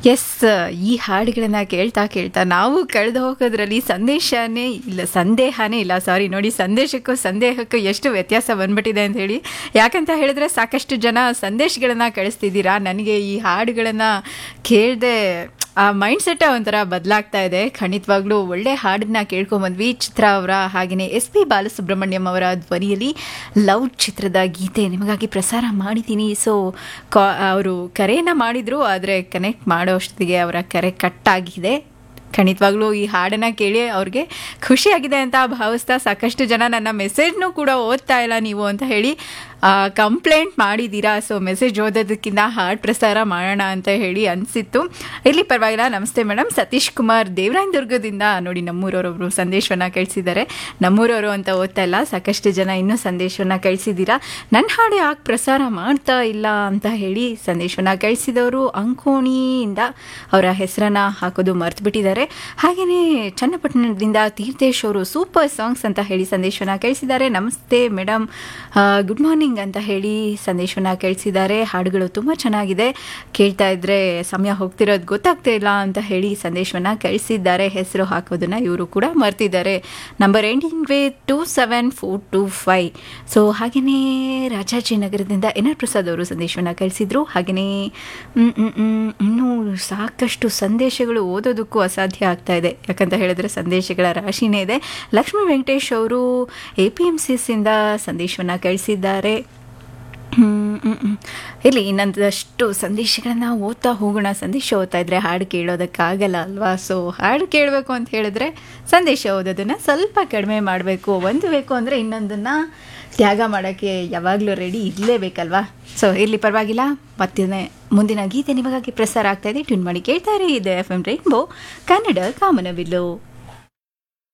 S, ಈ ಹಾಡುಗಳನ್ನ ಕೇಳ್ತಾ ಕೇಳ್ತಾ ನಾವು ಕಳೆದು ಹೋಗೋದ್ರಲ್ಲಿ ಸಂದೇಹನೇ ಇಲ್ಲ. ಸಾರಿ ನೋಡಿ, ಸಂದೇಶಕ್ಕೂ ಸಂದೇಹಕ್ಕೂ ಎಷ್ಟು ವ್ಯತ್ಯಾಸ ಬಂದ್ಬಿಟ್ಟಿದೆ ಅಂತ ಹೇಳಿ. ಯಾಕಂತ ಹೇಳಿದ್ರೆ ಸಾಕಷ್ಟು ಜನ ಸಂದೇಶಗಳನ್ನ ಕಳಿಸ್ತಿದ್ದೀರಾ. ನನಗೆ ಈ ಹಾಡುಗಳನ್ನ ಕೇಳದೆ ಆ ಮೈಂಡ್ ಸೆಟ್ ಒಂಥರ ಬದಲಾಗ್ತಾ ಇದೆ. ಖಂಡಿತವಾಗ್ಲೂ ಒಳ್ಳೆ ಹಾಡನ್ನ ಕೇಳ್ಕೊಂಬಂದ್ವಿ. ಚಿತ್ರ ಅವರ ಹಾಗೆಯೇ SP ಬಾಲಸುಬ್ರಹ್ಮಣ್ಯಂ ಅವರ ಧ್ವನಿಯಲ್ಲಿ ಲವ್ ಚಿತ್ರದ ಗೀತೆ ನಿಮಗಾಗಿ ಪ್ರಸಾರ ಮಾಡಿದ್ದೀನಿ. ಸೊ ಅವರು ಕರೆಯನ್ನು ಮಾಡಿದರು, ಆದರೆ ಕನೆಕ್ಟ್ ಮಾಡೋ ಅಷ್ಟೊತ್ತಿಗೆ ಅವರ ಕರೆ ಕಟ್ ಆಗಿದೆ. ಖಂಡಿತವಾಗ್ಲೂ ಈ ಹಾಡನ್ನು ಕೇಳಿ ಅವ್ರಿಗೆ ಖುಷಿಯಾಗಿದೆ ಅಂತ ಭಾವಿಸ್ತಾ, ಸಾಕಷ್ಟು ಜನ ನನ್ನ ಮೆಸೇಜ್ನೂ ಕೂಡ ಓದ್ತಾ ಇಲ್ಲ ನೀವು ಅಂತ ಹೇಳಿ ಕಂಪ್ಲೇಂಟ್ ಮಾಡಿದ್ದೀರಾ. ಸೊ ಮೆಸೇಜ್ ಓದೋದಕ್ಕಿಂತ ಹಾಡು ಪ್ರಸಾರ ಮಾಡೋಣ ಅಂತ ಹೇಳಿ ಅನಿಸಿತ್ತು. ಇಲ್ಲಿ ಪರವಾಗಿಲ್ಲ. ನಮಸ್ತೆ ಮೇಡಮ್, ಸತೀಶ್ ಕುಮಾರ್ ದೇವರಾಯನದುರ್ಗದಿಂದ ನೋಡಿ ನಮ್ಮೂರವರೊಬ್ಬರು ಸಂದೇಶವನ್ನು ಕಳಿಸಿದ್ದಾರೆ. ನಮ್ಮೂರವರು ಅಂತ ಓದ್ತಾ ಇಲ್ಲ, ಸಾಕಷ್ಟು ಜನ ಇನ್ನೂ ಸಂದೇಶವನ್ನು ಕಳಿಸಿದ್ದೀರಾ. ನನ್ನ ಹಾಡು ಯಾಕೆ ಪ್ರಸಾರ ಮಾಡ್ತಾ ಇಲ್ಲ ಅಂತ ಹೇಳಿ ಸಂದೇಶವನ್ನು ಕಳಿಸಿದವರು ಅಂಕೋಣಿಯಿಂದ ಅವರ ಹೆಸರನ್ನು ಹಾಕೋದು ಮರ್ತು ಬಿಟ್ಟಿದ್ದಾರೆ. ಹಾಗೆಯೇ ಚನ್ನಪಟ್ಟಣದಿಂದ ತೀರ್ಥೇಶ್ ಅವರು ಸೂಪರ್ ಸಾಂಗ್ಸ್ ಅಂತ ಹೇಳಿ ಸಂದೇಶವನ್ನು ಕಳಿಸಿದ್ದಾರೆ. ನಮಸ್ತೆ ಮೇಡಮ್, ಗುಡ್ ಮಾರ್ನಿಂಗ್ ಅಂತ ಹೇಳಿ ಸಂದೇಶವನ್ನು ಕಳಿಸಿದ್ದಾರೆ. ಹಾಡುಗಳು ತುಂಬ ಚೆನ್ನಾಗಿದೆ, ಕೇಳ್ತಾ ಇದ್ರೆ ಸಮಯ ಹೋಗ್ತಿರೋದು ಗೊತ್ತಾಗ್ತಾ ಇಲ್ಲ ಅಂತ ಹೇಳಿ ಸಂದೇಶವನ್ನು ಕಳಿಸಿದ್ದಾರೆ. ಹೆಸರು ಹಾಕೋದನ್ನು ಇವರು ಕೂಡ ಮರ್ತಿದ್ದಾರೆ. Number ending with 27425. ಸೊ ಹಾಗೆಯೇ ರಾಜಾಜಿನಗರದಿಂದ NR ಪ್ರಸಾದ್ ಅವರು ಸಂದೇಶವನ್ನು ಕಳಿಸಿದ್ರು. ಹಾಗೆಯೇ ಇನ್ನೂ ಸಾಕಷ್ಟು ಸಂದೇಶಗಳು ಓದೋದಕ್ಕೂ ಅಸಾಧ್ಯ ಆಗ್ತಾ ಇದೆ. ಯಾಕಂತ ಹೇಳಿದ್ರೆ ಸಂದೇಶಗಳ ರಾಶಿನೇ ಇದೆ. ಲಕ್ಷ್ಮೀ ವೆಂಕಟೇಶ್ ಅವರು APMCಯಿಂದ ಸಂದೇಶವನ್ನು ಕಳಿಸಿದ್ದಾರೆ. ಇಲ್ಲಿ ಇನ್ನೊಂದಷ್ಟು ಸಂದೇಶಗಳನ್ನು ಓದ್ತಾ ಹೋಗೋಣ. ಸಂದೇಶ ಓದ್ತಾ ಇದ್ರೆ ಹಾಡು ಕೇಳೋದಕ್ಕಾಗಲ್ಲ ಅಲ್ವಾ? ಸೊ ಹಾಡು ಕೇಳಬೇಕು ಅಂತ ಹೇಳಿದ್ರೆ ಸಂದೇಶ ಓದೋದನ್ನು ಸ್ವಲ್ಪ ಕಡಿಮೆ ಮಾಡಬೇಕು. ಒಂದು ಬೇಕು ಅಂದರೆ ಇನ್ನೊಂದನ್ನು ತ್ಯಾಗ ಮಾಡೋಕ್ಕೆ ಯಾವಾಗಲೂ ರೆಡಿ ಇರಲೇಬೇಕಲ್ವಾ? ಸೊ ಇಲ್ಲಿ ಪರವಾಗಿಲ್ಲ. ಮತ್ತೆ ಮುಂದಿನ ಗೀತೆ ನಿಮಗಾಗಿ ಪ್ರಸಾರ ಆಗ್ತಾ ಇದೆ. ಟ್ಯೂನ್ ಮಾಡಿ ಕೇಳ್ತಾರೆ. ಇದು FM ರೈನ್ಬೋ ಕನ್ನಡ ಕಾಮನಬಿಲ್ಲು.